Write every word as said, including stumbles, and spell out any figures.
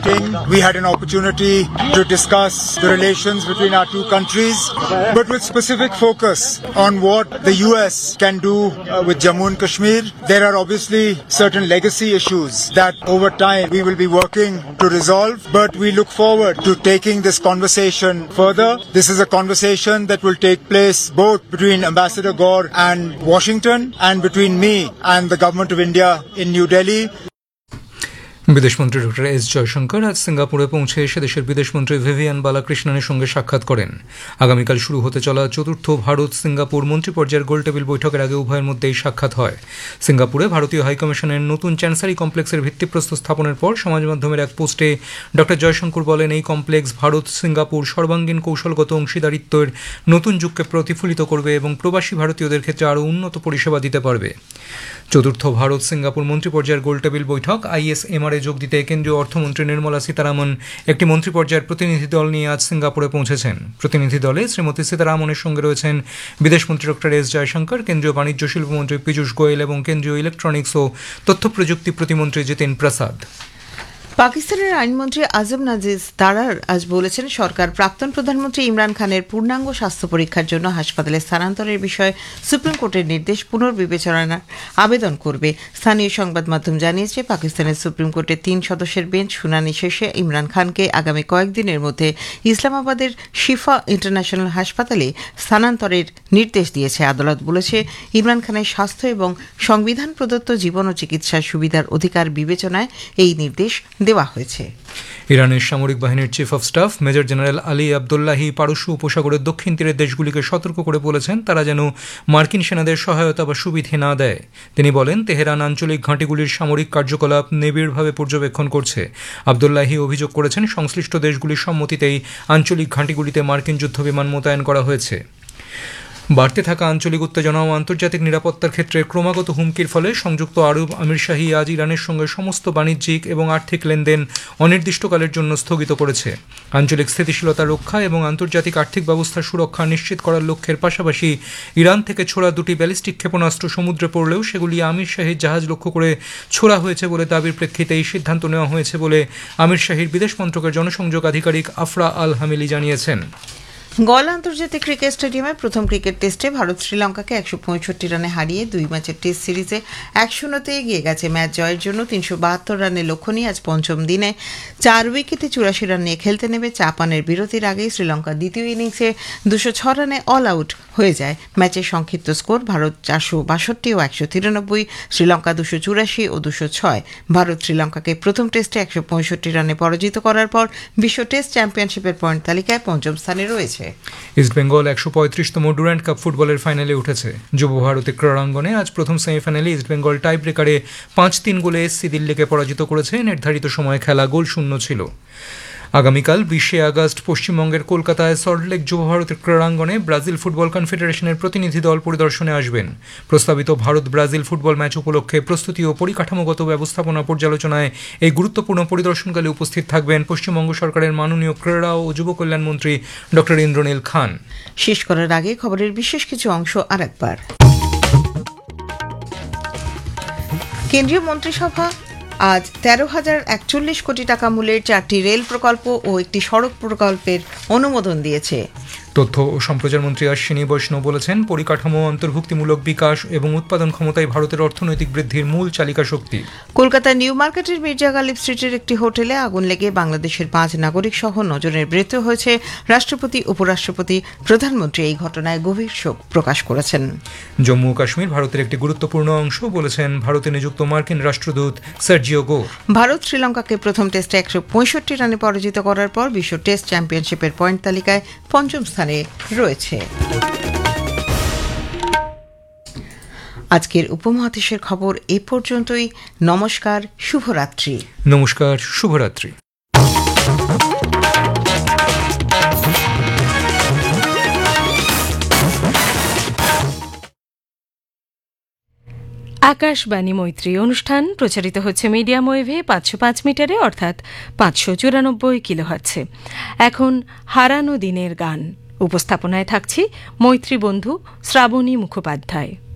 We had an opportunity to discuss the relations between our two countries, but with specific focus on what the U S can do uh, with Jammu and Kashmir. There are obviously certain legacy issues that over time we will be working to resolve, but we look forward to taking this conversation further. This is a conversation that will take place both between Ambassador Gore and Washington and between me and the Government of India in New Delhi. বিদেশমন্ত্রী doctor S Jaishankar আজ সিঙ্গাপুরে পৌঁছে এসে দেশের বিদেশমন্ত্রী Vivian বালাকৃষ্ণনের সঙ্গে সাক্ষাৎ করেন। আগামীকাল শুরু হতে চলা চতুর্থ ভারত সিঙ্গাপুর মন্ত্রী পর্যায়ের গোলটেবিল বৈঠকের আগে উভয়ের মধ্যে এই সাক্ষাৎ হয়। সিঙ্গাপুরে ভারতীয় হাইকমিশনের নতুন চ্যান্সারি কমপ্লেক্সের ভিত্তিপ্রস্তর স্থাপনের পর সমাজ মাধ্যমের এক পোস্টে ডক্টর জয়শঙ্কর বলেন, এই কমপ্লেক্স ভারত সিঙ্গাপুর সর্বাঙ্গীন কৌশলগত অংশীদারিত্বের নতুন যুগকে প্রতিফলিত করবে এবং প্রবাসী ভারতীয়দের ক্ষেত্রে আরও উন্নত পরিষেবা দিতে পারবে। চতুর্থ ভারত সিঙ্গাপুর মন্ত্রী পর্যায়ের গোলটেবিল বৈঠক আইএসএমআর যোগ দিতে কেন্দ্রীয় অর্থমন্ত্রী নির্মলা সীতারামন একটি মন্ত্রী পর্যায়ের প্রতিনিধি দল নিয়ে আজ সিঙ্গাপুরে পৌঁছেছেন। প্রতিনিধি দলে শ্রীমতী সীতারামনের সঙ্গে রয়েছেন বিদেশমন্ত্রী ডক্টর এস জয়শঙ্কর, কেন্দ্রীয় বাণিজ্য শিল্পমন্ত্রী পীযূষ গোয়েল এবং কেন্দ্রীয় ইলেকট্রনিক্স ও তথ্য প্রযুক্তি প্রতিমন্ত্রী জিতেন প্রসাদ। পাকিস্তানের আইনমন্ত্রী আজম নাজিজ দারার আজ বলেছেন, সরকার প্রাক্তন প্রধানমন্ত্রী ইমরান খানের পূর্ণাঙ্গ স্বাস্থ্য পরীক্ষার জন্য হাসপাতালে স্থানান্তরের বিষয়ে সুপ্রিম কোর্টের নির্দেশ পুনর্বিবেচনার আবেদন করবে। স্থানীয় সংবাদ মাধ্যম জানিয়েছে, পাকিস্তানের সুপ্রিম কোর্টের তিন সদস্যের বেঞ্চ শুনানি শেষে ইমরান খানকে আগামী কয়েকদিনের মধ্যে ইসলামাবাদের শিফা ইন্টারন্যাশনাল হাসপাতালে স্থানান্তরের নির্দেশ দিয়েছে। আদালত বলেছে, ইমরান খানের স্বাস্থ্য এবং সংবিধান প্রদত্ত জীবন ও চিকিৎসার সুবিধার অধিকার বিবেচনায় এই নির্দেশ দেওয়া হয়েছে। ইরানের সামরিক বাহিনীর chief of staff major general Ali Abdullahi পারস্য উপসাগরের দক্ষিণ তীরের দেশগুলিকে সতর্ক করে বলেছেন, তারা যেন মার্কিন সেনাদের সহায়তা বা সুবিধে না দেয়। তিনি বলেন, তেহরান আঞ্চলিক ঘাঁটিগুলির সামরিক কার্যকলাপ নিবিড়ভাবে পর্যবেক্ষণ করছে। আবদুল্লাহি অভিযোগ করেছেন, সংশ্লিষ্ট দেশগুলির সম্মতিতেই আঞ্চলিক ঘাঁটিগুলিতে মার্কিন যুদ্ধবিমান মোতায়েন করা হয়েছে। বাড়তে থাকা আঞ্চলিক উত্তেজনা ও আন্তর্জাতিক নিরাপত্তার ক্ষেত্রে ক্রমাগত হুমকির ফলে সংযুক্ত আরব আমিরশাহী আজ ইরানের সঙ্গে সমস্ত বাণিজ্যিক এবং আর্থিক লেনদেন অনির্দিষ্টকালের জন্য স্থগিত করেছে। আঞ্চলিক স্থিতিশীলতা রক্ষা এবং আন্তর্জাতিক আর্থিক ব্যবস্থার সুরক্ষা নিশ্চিত করার লক্ষ্যের পাশাপাশি ইরান থেকে ছোড়া দুটি ব্যালিস্টিক ক্ষেপণাস্ত্র সমুদ্রে পড়লেও সেগুলি আমিরশাহীর জাহাজ লক্ষ্য করে ছোড়া হয়েছে বলে দাবির প্রেক্ষিতে এই সিদ্ধান্ত নেওয়া হয়েছে বলে আমিরশাহীর বিদেশ মন্ত্রকের জনসংযোগ আধিকারিক আফরা আল হামিলি জানিয়েছেন। গল আন্তর্জাতিক ক্রিকেট স্টেডিয়ামে প্রথম ক্রিকেট টেস্টে ভারত শ্রীলঙ্কাকে একশো পঁয়ষট্টি রানে হারিয়ে দুই ম্যাচের টেস্ট সিরিজে এক শূন্যতে এগিয়ে গেছে। ম্যাচ জয়ের জন্য তিনশো বাহাত্তর রানের লক্ষ্য নিয়ে আজ পঞ্চম দিনে চার উইকেটে চুরাশি রান নিয়ে খেলতে নেমে চাপানের বিরতির আগেই শ্রীলঙ্কা দ্বিতীয় ইনিংসে দুশো ছ রানে অল আউট হয়ে যায়। ম্যাচের সংক্ষিপ্ত স্কোর ভারত চারশো বাষট্টি ও একশো তিরানব্বই, শ্রীলঙ্কা দুশো চুরাশি ও দুশো ছয়। ভারত শ্রীলঙ্কাকে প্রথম টেস্টে একশো পঁয়ষট্টি রানে পরাজিত করার পর বিশ্ব টেস্ট চ্যাম্পিয়নশিপের পয়েন্ট তালিকায় পঞ্চম স্থানে রয়েছে। ইস্টবেঙ্গল একশো পঁয়ত্রিশতম ডুরান্ড কাপ ফুটবলের ফাইনালে উঠেছে। যুব ভারতের ক্রীড়াঙ্গনে আজ প্রথম সেমিফাইনালে ইস্টবেঙ্গল টাই ব্রেকারে পাঁচ তিন গোলে এসসি দিল্লিকে পরাজিত করেছে। নির্ধারিত সময়ে খেলা গোল শূন্য ছিল। আগামীকাল বিশে আগস্ট পশ্চিমবঙ্গের কলকাতায় সল্টলেক যুব ভারতের ক্রীড়াঙ্গনে ব্রাজিল ফুটবল কনফেডারেশনের প্রতিনিধি দল পরিদর্শনে আসবেন। প্রস্তাবিত ভারত ব্রাজিল ফুটবল ম্যাচ উপলক্ষে প্রস্তুতি ও পরিকাঠামোগত ব্যবস্থাপনা পর্যালোচনায় এই গুরুত্বপূর্ণ পরিদর্শনকালে উপস্থিত থাকবেন পশ্চিমবঙ্গ সরকারের মাননীয় ক্রীড়া ও যুব কল্যাণ মন্ত্রী ডক্টর ইন্দ্রনীল খান। শেষ করার আগে খবরের বিশেষ কিছু অংশ আরেকবার। কেন্দ্রীয় মন্ত্রিসভা আজ তেরো হাজার একচল্লিশ কোটি টাকা মূল্যের চারটি রেল প্রকল্প ও একটি সড়ক প্রকল্পের অনুমোদন দিয়েছে। তথ্য ও সম্প্রচার মন্ত্রী অশ্বিনী বৈষ্ণব বলেছেন, পরিকাঠামো অন্তর্ভুক্তিমূলক বিকাশ এবং উৎপাদন ক্ষমতায় ভারতের অর্থনৈতিক বৃদ্ধির মূল চালিকা শক্তি। কলকাতার নিউ মার্কেটের মির্জা গালিব স্ট্রিটের একটি হোটেলে আগুন লেগে বাংলাদেশের পাঁচ নাগরিক সহ নজনের মৃত্যু হয়েছে। রাষ্ট্রপতি, উপরাষ্ট্রপতি, প্রধানমন্ত্রী এই ঘটনায় গভীর শোক প্রকাশ করেছেন। জম্মু ও কাশ্মীর ভারতের একটি গুরুত্বপূর্ণ অংশ বলেছেন ভারতে নিযুক্ত মার্কিন রাষ্ট্রদূত সার্জিও গো। ভারত শ্রীলঙ্কাকে প্রথম টেস্টে একশো পঁয়ষট্টি রানে পরাজিত করার পর বিশ্ব টেস্ট চ্যাম্পিয়নশিপের পয়েন্ট তালিকায় পঞ্চম স্থানে রয়েছে। আজকের উপমহাদেশের খবর এ পর্যন্তই। নমস্কার, শুভরাত্রি। নমস্কার, শুভরাত্রি। আকাশবাণী মৈত্রী অনুষ্ঠান প্রচারিত হচ্ছে মিডিয়াম ওয়েভে পাঁচশো পাঁচ মিটারে অর্থাৎ পাঁচশো চুরানব্বই কিলোহার্টজে। এখন হারানো দিনের গান উপস্থাপনায় থাকছি মৈত্রী বন্ধু শ্রাবণী মুখোপাধ্যায়।